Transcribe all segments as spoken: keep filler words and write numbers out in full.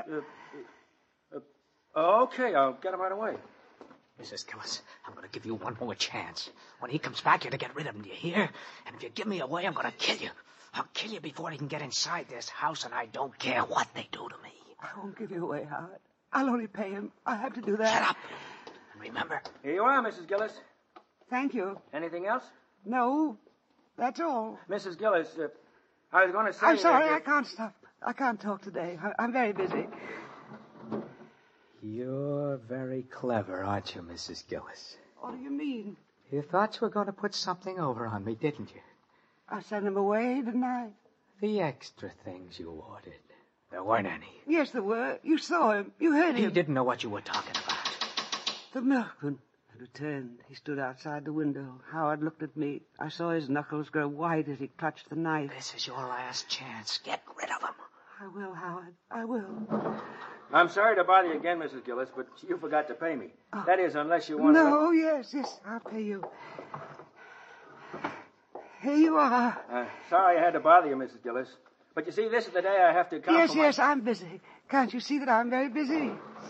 Uh, uh, uh, okay, I'll get him right away. Missus Gillis, I'm going to give you one more chance. When he comes back, you're to get rid of him, do you hear? And if you give me away, I'm going to kill you. I'll kill you before he can get inside this house, and I don't care what they do to me. I won't give you away, Howard. I'll only pay him. I have to do that. Shut up. And remember... Here you are, Missus Gillis. Thank you. Anything else? No, that's all. Missus Gillis, uh, I was going to say... I'm sorry, that, I can't stop. I can't talk today. I- I'm very busy. You're very clever, aren't you, Missus Gillis? What do you mean? You thought you were going to put something over on me, didn't you? I sent him away, didn't I? The extra things you ordered. There weren't any. Yes, there were. You saw him. You heard He him. didn't know what you were talking about. The milkman had returned. He stood outside the window. Howard looked at me. I saw his knuckles grow white as he clutched the knife. This is your last chance. Get rid of him. I will, Howard. I will. I'm sorry to bother you again, Missus Gillis, but you forgot to pay me. Oh. That is, unless you want No, to... yes, yes, I'll pay you. Here you are. Uh, sorry I had to bother you, Missus Gillis. But you see, this is the day I have to come Yes, for yes, my... I'm busy. Can't you see that I'm very busy?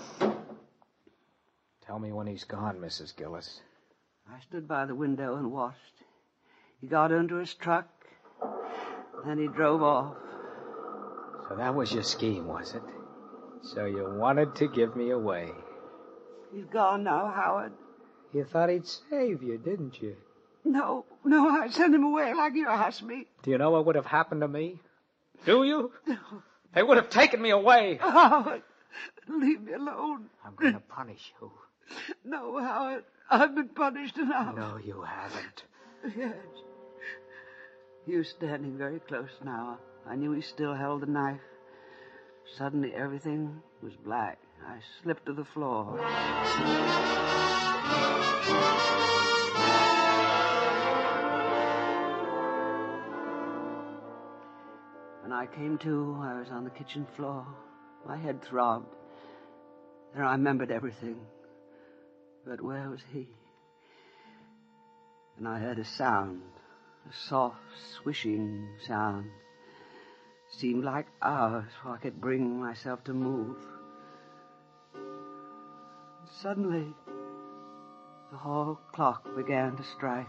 Tell me when he's gone, Missus Gillis. I stood by the window and watched. He got into his truck, then he drove off. So that was your scheme, was it? So you wanted to give me away. He's gone now, Howard. You thought he'd save you, didn't you? No, no, I sent him away like you asked me. Do you know what would have happened to me? Do you? No. They would have taken me away. Howard, leave me alone. I'm going to punish you. No, Howard, I've been punished enough. No, you haven't. Yes. He was standing very close now. I knew he still held the knife. Suddenly, everything was black. I slipped to the floor. When I came to, I was on the kitchen floor. My head throbbed. Then I remembered everything. But where was he? And I heard a sound, a soft, swishing sound. It seemed like hours before I could bring myself to move. Suddenly, the hall clock began to strike.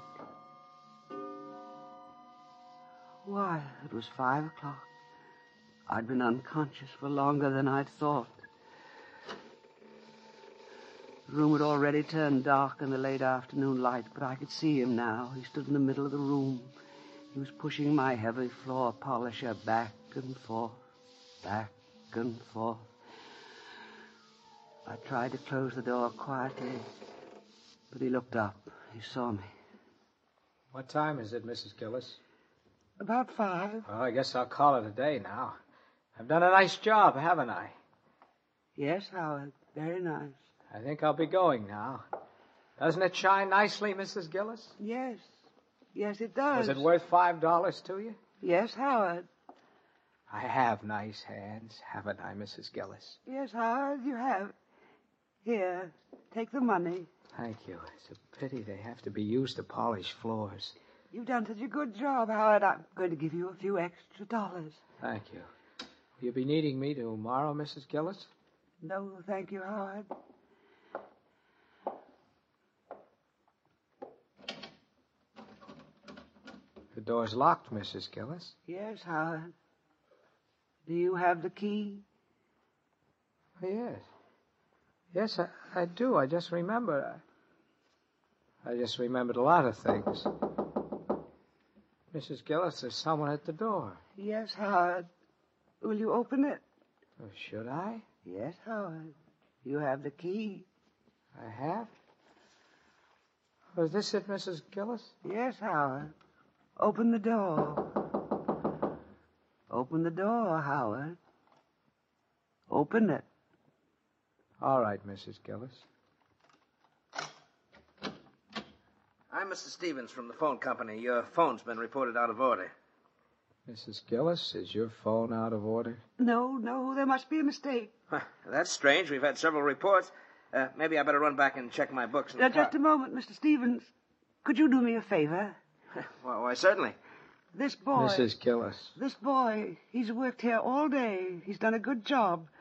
Why, it was five o'clock. I'd been unconscious for longer than I'd thought. The room had already turned dark in the late afternoon light, but I could see him now. He stood in the middle of the room. He was pushing my heavy floor polisher back and forth, back and forth. I tried to close the door quietly, but he looked up. He saw me. What time is it, Missus Gillis? About five. Well, I guess I'll call it a day now. I've done a nice job, haven't I? Yes, Howard. Very nice. I think I'll be going now. Doesn't it shine nicely, Missus Gillis? Yes. Yes, it does. Was it worth five dollars to you? Yes, Howard. I have nice hands, haven't I, Missus Gillis? Yes, Howard, you have. Here, take the money. Thank you. It's a pity they have to be used to polish floors. You've done such a good job, Howard. I'm going to give you a few extra dollars. Thank you. Will you be needing me tomorrow, Missus Gillis? No, thank you, Howard. The door's locked, Missus Gillis. Yes, Howard. Do you have the key? Oh, yes. Yes, I, I do. I just remembered. I, I just remembered a lot of things. Missus Gillis, there's someone at the door. Yes, Howard. Will you open it? Oh, should I? Yes, Howard. You have the key. I have? Was this it, Missus Gillis? Yes, Howard. Open the door. Open the door, Howard. Open it. All right, Missus Gillis. I'm Mister Stevens from the phone company. Your phone's been reported out of order. Missus Gillis, is your phone out of order? No, no, there must be a mistake. Huh, that's strange. We've had several reports. Uh, maybe I better run back and check my books. In Uh, the car. just a moment, Mister Stevens. Could you do me a favor? Well, why, certainly. This boy... Missus Gillis. This boy, he's worked here all day. He's done a good job.